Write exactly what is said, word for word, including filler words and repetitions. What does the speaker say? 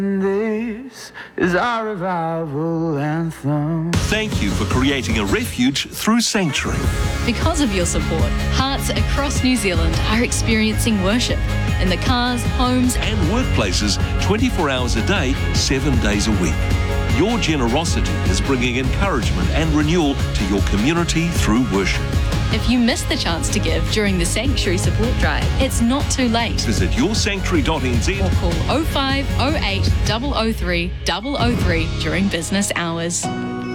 This is our revival anthem. Thank you for creating a refuge through Sanctuary. Because of your support, hearts across New Zealand are experiencing worship in the cars, homes and workplaces twenty-four hours a day, seven days a week. Your generosity is bringing encouragement and renewal to your community through worship. If you missed the chance to give during the Sanctuary Support Drive, it's not too late. Visit your sanctuary dot n z or call oh five oh eight, oh oh three, oh oh three during business hours.